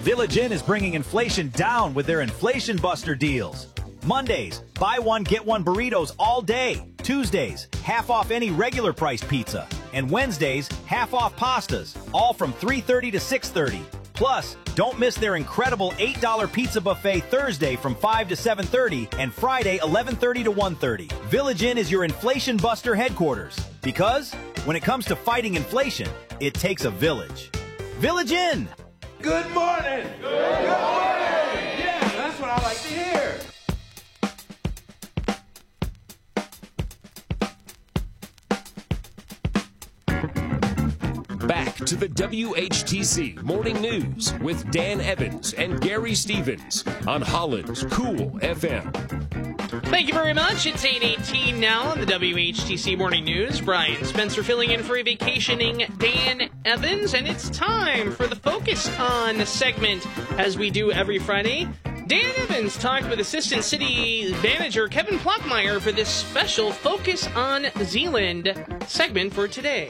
Village Inn is bringing inflation down with their Inflation Buster deals. Mondays, buy one, get one burritos all day. Tuesdays, half off any regular price pizza. And Wednesdays, half off pastas, all from 3:30 to 6:30. Plus, don't miss their incredible $8 pizza buffet Thursday from 5 to 7:30 and Friday 11:30 to 1:30. Village Inn is your Inflation Buster headquarters. Because when it comes to fighting inflation, it takes a village. Village Inn! Good morning! Good morning! Yeah, that's what I like to hear. Back to the WHTC Morning News with Dan Evans and Gary Stevens on Holland's Cool FM. Thank you very much. It's 8:18 now on the WHTC Morning News. Brian Spencer filling in for a vacationing Dan Evans, and it's time for the Focus On segment, as we do every Friday. Dan Evans talked with Assistant City Manager Kevin Plockmeyer for this special Focus On Zeeland segment for today.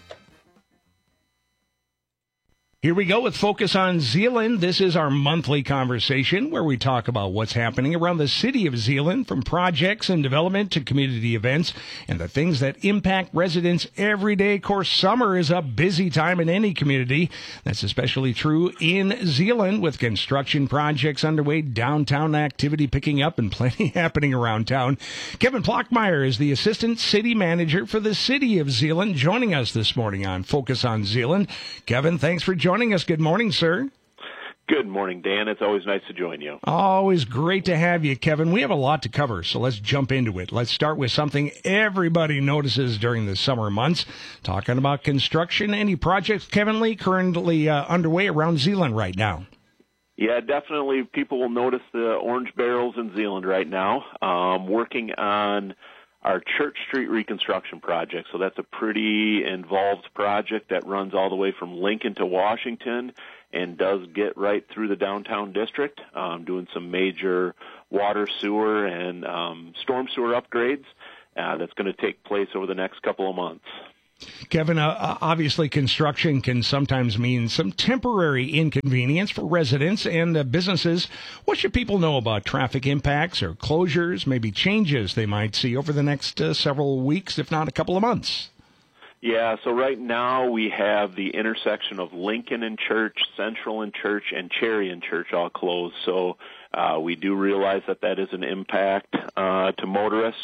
Here we go with Focus on Zeeland. This is our monthly conversation where we talk about what's happening around the city of Zeeland, from projects and development to community events and the things that impact residents every day. Of course, summer is a busy time in any community. That's especially true in Zeeland, with construction projects underway, downtown activity picking up, and plenty happening around town. Kevin Plockmeyer is the Assistant City Manager for the city of Zeeland, joining us this morning on Focus on Zeeland. Kevin, thanks for joining us. Good morning, sir. Good morning, Dan. It's always nice to join you. Always great to have you, Kevin. We have a lot to cover, so let's jump into it. Let's start with something everybody notices during the summer months, talking about construction. Any projects, Kevin Lee, currently underway around Zeeland right now? Yeah, definitely. People will notice the orange barrels in Zeeland right now. Working on our Church Street reconstruction project. So that's a pretty involved project that runs all the way from Lincoln to Washington and does get right through the downtown district, doing some major water, sewer, and storm sewer upgrades. That's going to take place over the next couple of months. Kevin, obviously construction can sometimes mean some temporary inconvenience for residents and businesses. What should people know about traffic impacts or closures, maybe changes they might see over the next several weeks, if not a couple of months? Yeah, so right now we have the intersection of Lincoln and Church, Central and Church, and Cherry and Church all closed. So we do realize that that is an impact to motorists.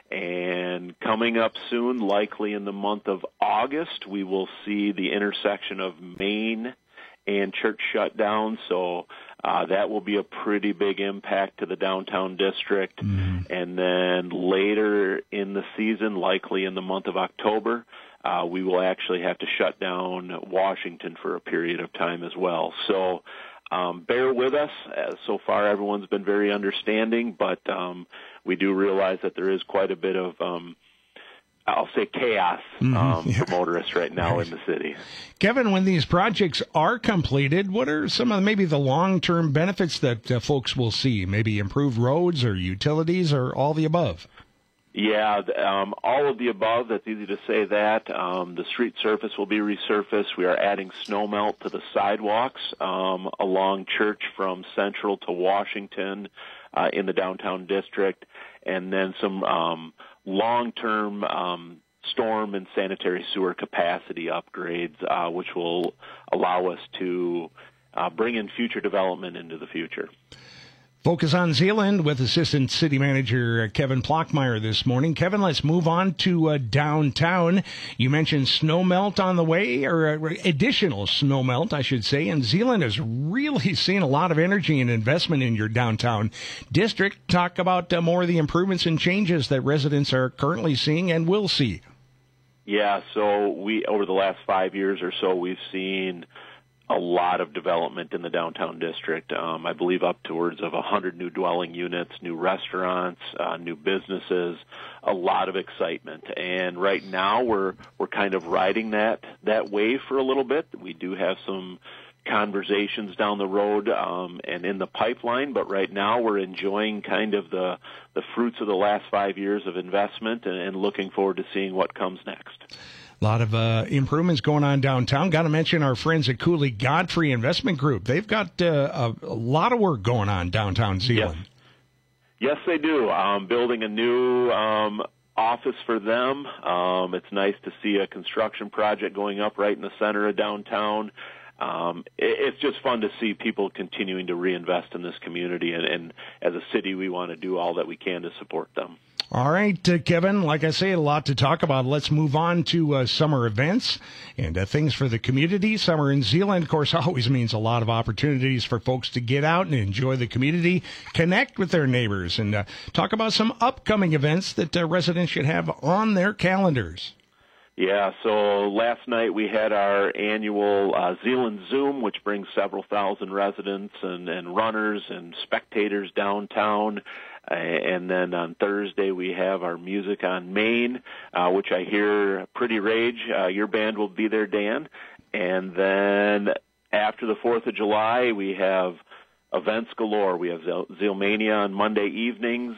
And coming up soon, likely in the month of August, we will see the intersection of Main and Church shut down. So that will be a pretty big impact to the downtown district. Mm-hmm. And then later in the season, likely in the month of October, we will actually have to shut down Washington for a period of time as well. So bear with us. So far, everyone's been very understanding, but we do realize that there is quite a bit of, I'll say, chaos for motorists right now in the city. Kevin, when these projects are completed, what are some of maybe the long-term benefits that folks will see? Maybe improved roads or utilities or all the above? Yeah, all of the above. That's easy to say that. The street surface will be resurfaced. We are adding snow melt to the sidewalks along Church from Central to Washington in the downtown district, and then some long-term storm and sanitary sewer capacity upgrades, which will allow us to bring in future development into the future. Focus on Zeeland with Assistant City Manager Kevin Plockmeyer this morning. Kevin, let's move on to downtown. You mentioned snow melt on the way, or additional snow melt, I should say, and Zeeland has really seen a lot of energy and investment in your downtown district. Talk about more of the improvements and changes that residents are currently seeing and will see. Yeah, so over the last 5 years or so, we've seen a lot of development in the downtown district. I believe up towards of 100 new dwelling units, new restaurants, new businesses, a lot of excitement. And right now we're kind of riding that wave for a little bit. We do have some conversations down the road and in the pipeline, but right now we're enjoying kind of the fruits of the last 5 years of investment and looking forward to seeing what comes next. A lot of improvements going on downtown. Got to mention our friends at Cooley Godfrey Investment Group. They've got a lot of work going on downtown Zeeland. Yes, they do. Building a new office for them. It's nice to see a construction project going up right in the center of downtown. It's just fun to see people continuing to reinvest in this community, and as a city, we want to do all that we can to support them. All right, Kevin, like I say, a lot to talk about. Let's move on to summer events and things for the community. Summer in Zeeland, of course, always means a lot of opportunities for folks to get out and enjoy the community, connect with their neighbors, and talk about some upcoming events that residents should have on their calendars. Yeah, so last night we had our annual Zeeland Zoom, which brings several thousand residents and runners and spectators downtown. And then on Thursday we have our Music on Main, which I hear Pretty Rage. Your band will be there, Dan. And then after the 4th of July, we have events galore. We have Zealmania on Monday evenings.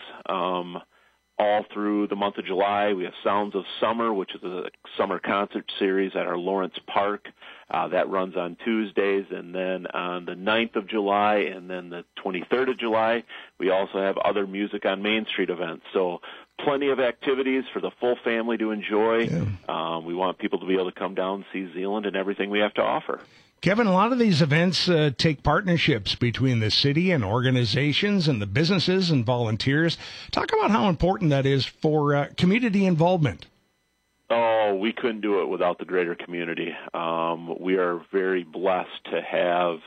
All through the month of July, we have Sounds of Summer, which is a summer concert series at our Lawrence Park. That runs on Tuesdays. And then on the 9th of July and then the 23rd of July, we also have other Music on Main Street events. So plenty of activities for the full family to enjoy. Yeah. We want people to be able to come down and see Zeeland and everything we have to offer. Kevin, a lot of these events take partnerships between the city and organizations and the businesses and volunteers. Talk about how important that is for community involvement. Oh, we couldn't do it without the greater community. We are very blessed to have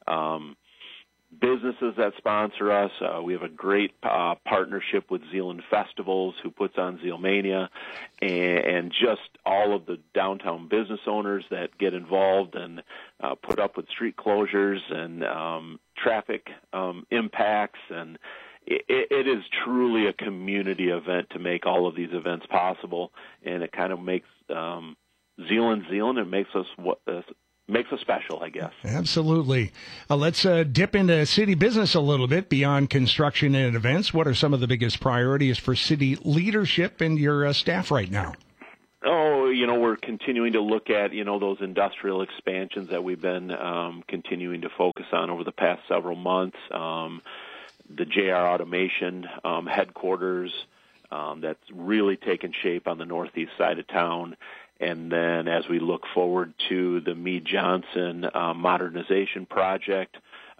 businesses that sponsor us. We have a great partnership with Zeeland Festivals, who puts on Zealmania, and just all of the downtown business owners that get involved and put up with street closures and traffic impacts. And it is truly a community event to make all of these events possible, and it kind of makes Zeeland. It makes us makes us special, I guess. Absolutely. Let's dip into city business a little bit beyond construction and events. What are some of the biggest priorities for city leadership and your staff right now? Oh, we're continuing to look at, those industrial expansions that we've been continuing to focus on over the past several months. The JR Automation headquarters that's really taken shape on the northeast side of town. And then as we look forward to the Meade Johnson modernization project,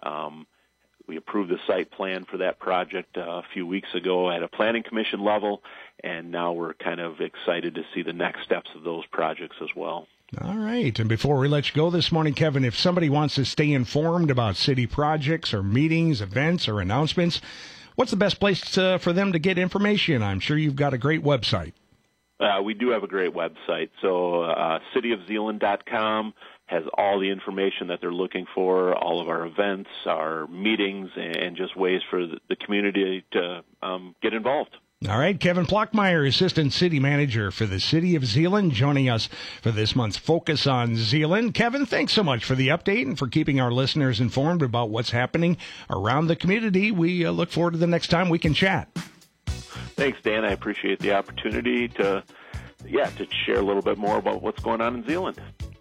we approved the site plan for that project a few weeks ago at a planning commission level, and now we're kind of excited to see the next steps of those projects as well. All right. And before we let you go this morning, Kevin, if somebody wants to stay informed about city projects or meetings, events, or announcements, what's the best place for them to get information? I'm sure you've got a great website. We do have a great website. So cityofzeeland.com has all the information that they're looking for, all of our events, our meetings, and just ways for the community to get involved. All right, Kevin Plockmeyer, Assistant City Manager for the City of Zeeland, joining us for this month's Focus on Zeeland. Kevin, thanks so much for the update and for keeping our listeners informed about what's happening around the community. We look forward to the next time we can chat. Thanks, Dan. I appreciate the opportunity to share a little bit more about what's going on in Zeeland.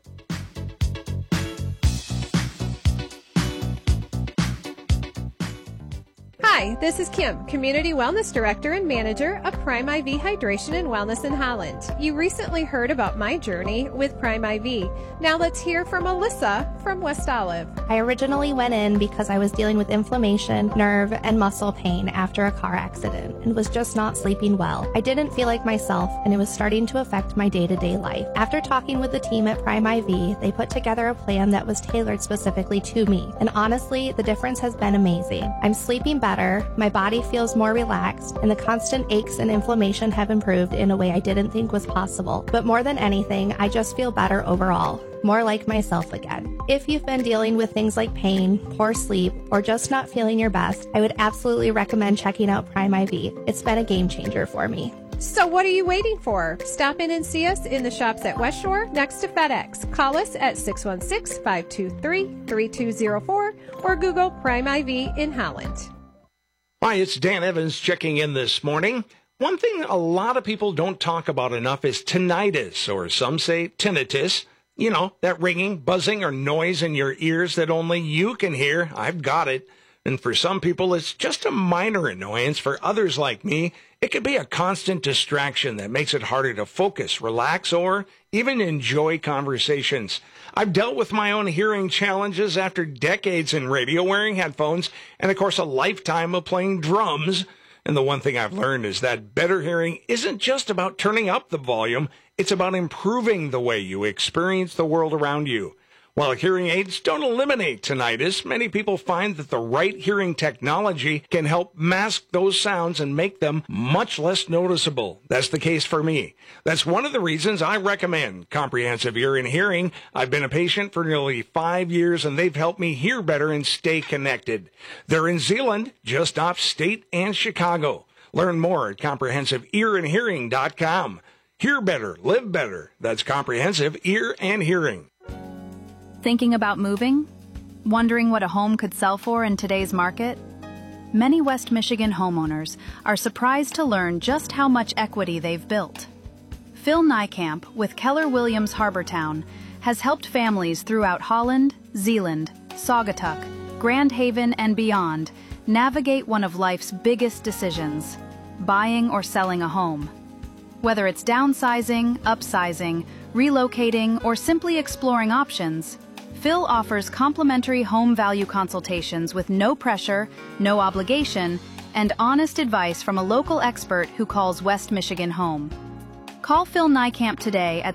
Hi, this is Kim, Community Wellness Director and Manager of Prime IV Hydration and Wellness in Holland. You recently heard about my journey with Prime IV. Now let's hear from Alyssa from West Olive. I originally went in because I was dealing with inflammation, nerve, and muscle pain after a car accident and was just not sleeping well. I didn't feel like myself, and it was starting to affect my day-to-day life. After talking with the team at Prime IV, they put together a plan that was tailored specifically to me. And honestly, the difference has been amazing. I'm sleeping better, my body feels more relaxed, and the constant aches and inflammation have improved in a way I didn't think was possible. But more than anything, I just feel better overall, more like myself again. If you've been dealing with things like pain, poor sleep, or just not feeling your best, I would absolutely recommend checking out Prime IV. It's been a game changer for me. So what are you waiting for? Stop in and see us in the shops at West Shore next to FedEx. Call us at 616-523-3204 or Google Prime IV in Holland. Hi, it's Dan Evans checking in this morning. One thing a lot of people don't talk about enough is tinnitus, or some say tinnitus. You know, that ringing, buzzing, or noise in your ears that only you can hear. I've got it. And for some people, it's just a minor annoyance. For others like me, it could be a constant distraction that makes it harder to focus, relax, or even enjoy conversations. I've dealt with my own hearing challenges after decades in radio wearing headphones and, of course, a lifetime of playing drums. And the one thing I've learned is that better hearing isn't just about turning up the volume. It's about improving the way you experience the world around you. While hearing aids don't eliminate tinnitus, many people find that the right hearing technology can help mask those sounds and make them much less noticeable. That's the case for me. That's one of the reasons I recommend Comprehensive Ear and Hearing. I've been a patient for nearly 5 years, and they've helped me hear better and stay connected. They're in Zeeland, just off State and Chicago. Learn more at comprehensiveearandhearing.com. Hear better, live better. That's Comprehensive Ear and Hearing. Thinking about moving? Wondering what a home could sell for in today's market? Many West Michigan homeowners are surprised to learn just how much equity they've built. Phil Niekamp with Keller Williams Harbortown has helped families throughout Holland, Zeeland, Saugatuck, Grand Haven, and beyond navigate one of life's biggest decisions, buying or selling a home. Whether it's downsizing, upsizing, relocating, or simply exploring options, Phil offers complimentary home value consultations with no pressure, no obligation, and honest advice from a local expert who calls West Michigan home. Call Phil Niekamp today at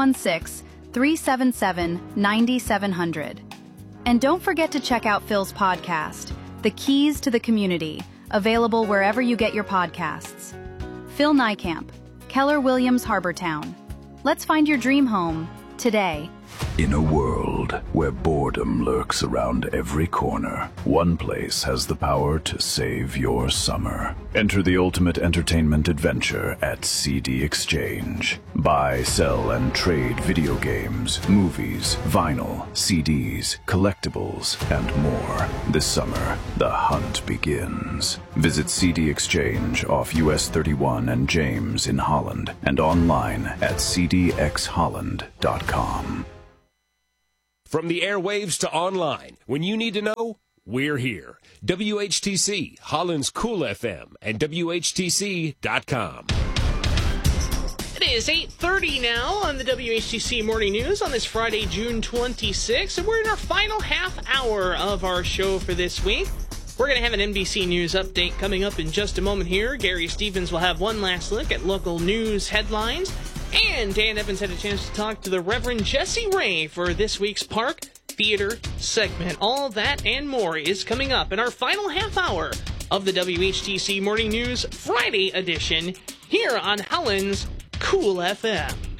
616-377-9700. And don't forget to check out Phil's podcast, The Keys to the Community, available wherever you get your podcasts. Phil Niekamp, Keller Williams Harbortown. Let's find your dream home today. In a world where boredom lurks around every corner, one place has the power to save your summer. Enter the ultimate entertainment adventure at CD Exchange. Buy, sell, and trade video games, movies, vinyl, CDs, collectibles, and more. This summer, the hunt begins. Visit CD Exchange off US 31 and James in Holland and online at cdxholland.com. From the airwaves to online, when you need to know, we're here. WHTC, Holland's Cool FM, and WHTC.com. It is 8:30 now on the WHTC Morning News on this Friday, June 26th, and we're in our final half hour of our show for this week. We're going to have an NBC News update coming up in just a moment here. Gary Stevens will have one last look at local news headlines. And Dan Evans had a chance to talk to the Reverend Jesse Ray for this week's Park Theater segment. All that and more is coming up in our final half hour of the WHTC Morning News Friday edition here on Holland's Cool FM.